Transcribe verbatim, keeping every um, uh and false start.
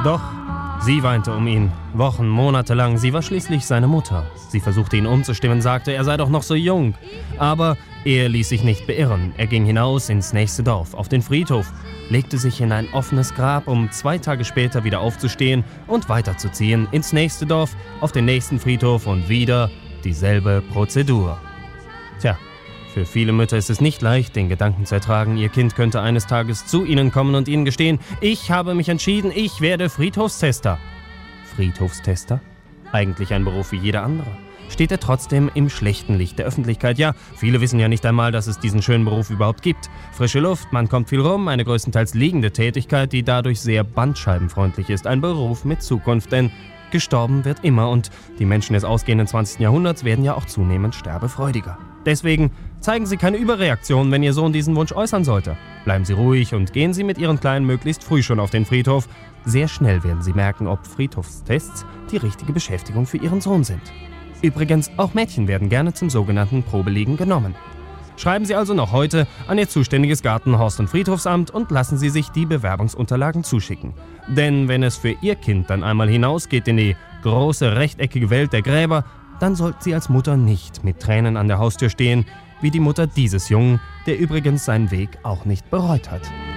Doch sie weinte um ihn, Wochen, Monate lang. Sie war schließlich seine Mutter. Sie versuchte ihn umzustimmen, sagte, er sei doch noch so jung. Aber er ließ sich nicht beirren. Er ging hinaus ins nächste Dorf, auf den Friedhof, legte sich in ein offenes Grab, um zwei Tage später wieder aufzustehen und weiterzuziehen ins nächste Dorf, auf den nächsten Friedhof und wieder dieselbe Prozedur. Tja, für viele Mütter ist es nicht leicht, den Gedanken zu ertragen, ihr Kind könnte eines Tages zu ihnen kommen und ihnen gestehen, ich habe mich entschieden, ich werde Friedhofstester. Friedhofstester? Eigentlich ein Beruf wie jeder andere. Steht er trotzdem im schlechten Licht der Öffentlichkeit? Ja, viele wissen ja nicht einmal, dass es diesen schönen Beruf überhaupt gibt. Frische Luft, man kommt viel rum, eine größtenteils liegende Tätigkeit, die dadurch sehr bandscheibenfreundlich ist. Ein Beruf mit Zukunft, denn gestorben wird immer und die Menschen des ausgehenden zwanzigsten Jahrhunderts werden ja auch zunehmend sterbefreudiger. Deswegen zeigen Sie keine Überreaktion, wenn Ihr Sohn diesen Wunsch äußern sollte. Bleiben Sie ruhig und gehen Sie mit Ihren Kleinen möglichst früh schon auf den Friedhof. Sehr schnell werden Sie merken, ob Friedhofstests die richtige Beschäftigung für Ihren Sohn sind. Übrigens, auch Mädchen werden gerne zum sogenannten Probeliegen genommen. Schreiben Sie also noch heute an Ihr zuständiges Garten-, Horst- und Friedhofsamt und lassen Sie sich die Bewerbungsunterlagen zuschicken. Denn wenn es für Ihr Kind dann einmal hinausgeht in die große rechteckige Welt der Gräber, dann sollten Sie als Mutter nicht mit Tränen an der Haustür stehen, wie die Mutter dieses Jungen, der übrigens seinen Weg auch nicht bereut hat.